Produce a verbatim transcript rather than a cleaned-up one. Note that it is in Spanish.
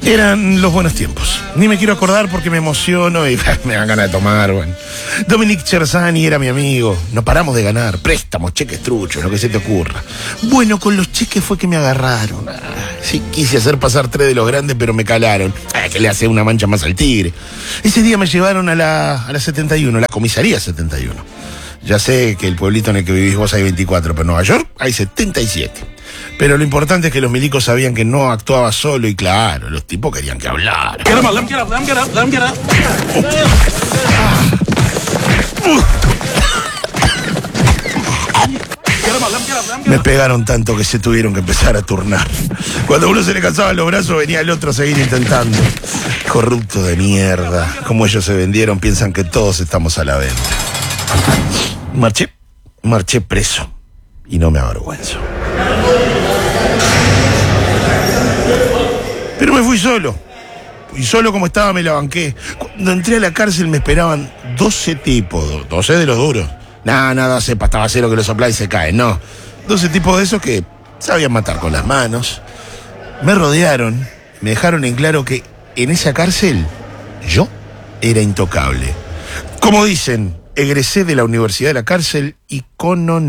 Eran los buenos tiempos. Ni me quiero acordar porque me emociono y me dan ganas de tomar, bueno. Dominic Cherzani era mi amigo. No paramos de ganar. Préstamos, cheques truchos, lo que se te ocurra. Bueno, con los cheques fue que me agarraron. Ah, sí, quise hacer pasar tres de los grandes, pero me calaron. Ah, que le hace una mancha más al tigre. Ese día me llevaron a la, a la setenta y uno, la comisaría setenta y uno. Ya sé que el pueblito en el que vivís vos hay veinticuatro, pero en Nueva York hay setenta y siete. Pero lo importante es que los milicos sabían que no actuaba solo y claro, los tipos querían que hablara. Get him up, let him get up, let him get up, let him get up. Me pegaron tanto que se tuvieron que empezar a turnar. Cuando a uno se le cansaban los brazos, venía el otro a seguir intentando. Corrupto de mierda. Como ellos se vendieron, piensan que todos estamos a la venta. Marché, marché preso. Y no me avergüenzo. Pero me fui solo. Y solo como estaba me la banqué. Cuando entré a la cárcel me esperaban doce tipos, doce de los duros. Nada, nada, doce pastabaceros que lo soplan y se caen, no. doce tipos de esos que sabían matar con las manos. Me rodearon, me dejaron en claro que en esa cárcel yo era intocable. Como dicen, egresé de la Universidad de la Cárcel y con honor.